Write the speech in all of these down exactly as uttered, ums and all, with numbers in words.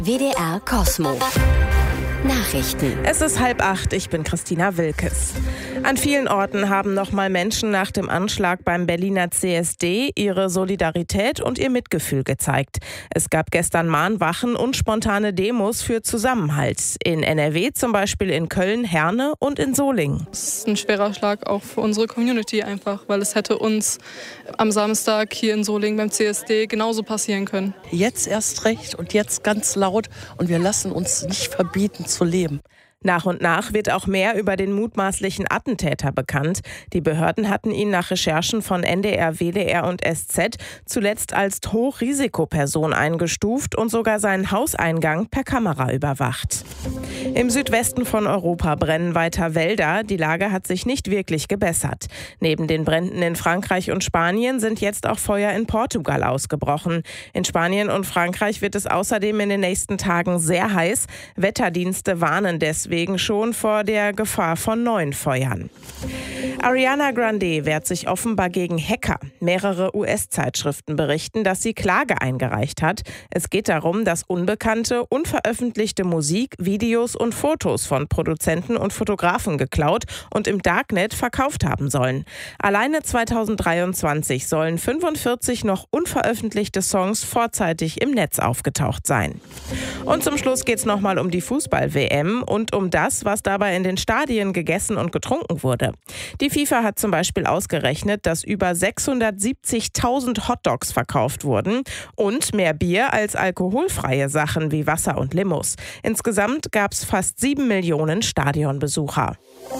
W D R Cosmo. Nachrichten. Es ist halb acht, ich bin Christina Wilkes. An vielen Orten haben nochmal Menschen nach dem Anschlag beim Berliner C S D ihre Solidarität und ihr Mitgefühl gezeigt. Es gab gestern Mahnwachen und spontane Demos für Zusammenhalt. In N R W zum Beispiel in Köln, Herne und in Solingen. Es ist ein schwerer Schlag auch für unsere Community einfach, weil es hätte uns am Samstag hier in Solingen beim C S D genauso passieren können. Jetzt erst recht und jetzt ganz laut und wir lassen uns nicht verbieten zu leben. Nach und nach wird auch mehr über den mutmaßlichen Attentäter bekannt. Die Behörden hatten ihn nach Recherchen von N D R, W D R und S Z zuletzt als Hochrisikoperson eingestuft und sogar seinen Hauseingang per Kamera überwacht. Im Südwesten von Europa brennen weiter Wälder. Die Lage hat sich nicht wirklich gebessert. Neben den Bränden in Frankreich und Spanien sind jetzt auch Feuer in Portugal ausgebrochen. In Spanien und Frankreich wird es außerdem in den nächsten Tagen sehr heiß. Wetterdienste warnen deswegen Deswegen schon vor der Gefahr von neuen Feuern. Ariana Grande wehrt sich offenbar gegen Hacker. Mehrere U S-Zeitschriften berichten, dass sie Klage eingereicht hat. Es geht darum, dass unbekannte, unveröffentlichte Musik, Videos und Fotos von Produzenten und Fotografen geklaut und im Darknet verkauft haben sollen. Alleine zweitausenddreiundzwanzig sollen fünfundvierzig noch unveröffentlichte Songs vorzeitig im Netz aufgetaucht sein. Und zum Schluss geht es nochmal um die Fußball-W M und um das, was dabei in den Stadien gegessen und getrunken wurde. Die FIFA hat zum Beispiel ausgerechnet, dass über sechshundertsiebzigtausend Hotdogs verkauft wurden und mehr Bier als alkoholfreie Sachen wie Wasser und Limos. Insgesamt gab es fast sieben Millionen Stadionbesucher.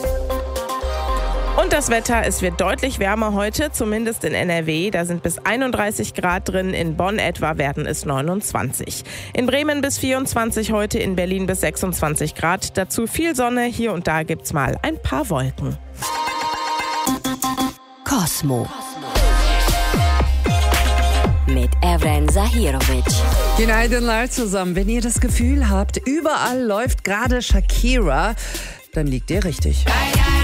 Und das Wetter, es wird deutlich wärmer heute, zumindest in N R W. Da sind bis einunddreißig Grad drin, in Bonn etwa werden es neunundzwanzig. In Bremen bis vierundzwanzig heute, in Berlin bis sechsundzwanzig Grad. Dazu viel Sonne, hier und da gibt's mal ein paar Wolken. Cosmo. Mit Evren Zahirovic. Günaydınlar zusammen. Wenn ihr das Gefühl habt, überall läuft gerade Shakira, dann liegt ihr richtig.